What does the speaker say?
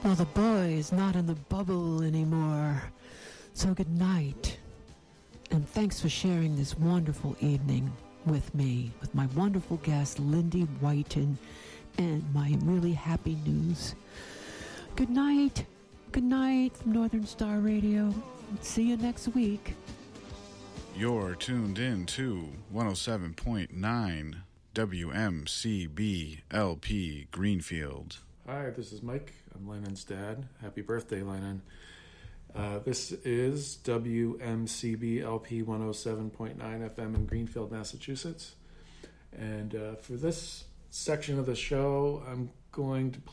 Well, the boy is not in the bubble anymore. So good night. And thanks for sharing this wonderful evening with me, with my wonderful guest, Lindy Whiten, and my really happy news. Good night. Good night from Northern Star Radio. See you next week. You're tuned in to 107.9 WMCB LP Greenfield. Hi, this is Mike. I'm Lennon's dad. Happy birthday, Lennon. This is WMCB LP 107.9 FM in Greenfield, Massachusetts. And for this section of the show, I'm going to